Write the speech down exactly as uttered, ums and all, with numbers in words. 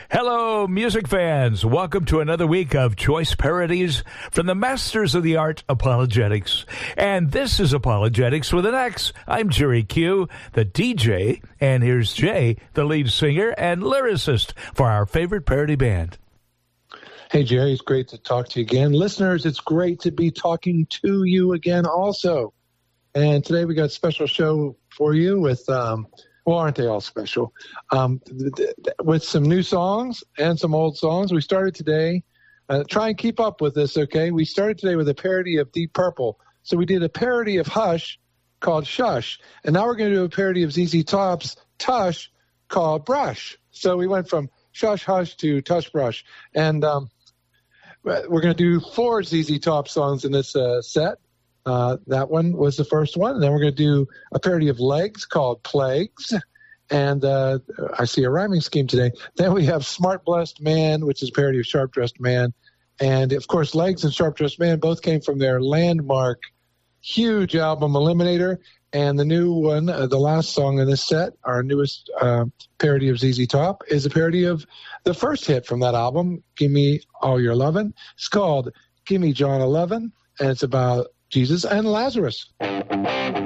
Hello, music fans. Welcome to another week of Choice Parodies from the masters of the art, Apologetics. And this is Apologetics with an X. I'm Jerry Q, the D J, and here's Jay, the lead singer and lyricist for our favorite parody band. Hey, Jerry, it's great to talk to you again. Listeners, it's great to be talking to you again also. And today we got a special show for you with... Um, Well, aren't they all special? Um, th- th- with some new songs and some old songs. We started today. Uh, try and keep up with this, okay? We started today with a parody of Deep Purple. So we did a parody of Hush called Shush. And now we're going to do a parody of Z Z Top's Tush called Brush. So we went from Shush Hush to Tush Brush. And um, we're going to do four Z Z Top songs in this uh, set. Uh, that one was the first one. And then we're going to do a parody of Legs called Plagues. And uh, I see a rhyming scheme today. Then we have Smart Blessed Man, which is a parody of Sharp Dressed Man. And, of course, Legs and Sharp Dressed Man both came from their landmark, huge album, Eliminator. And the new one, uh, the last song in this set, our newest uh, parody of Z Z Top, is a parody of the first hit from that album, Gimme All Your Lovin'. It's called Gimme John eleven, and it's about Jesus and Lazarus.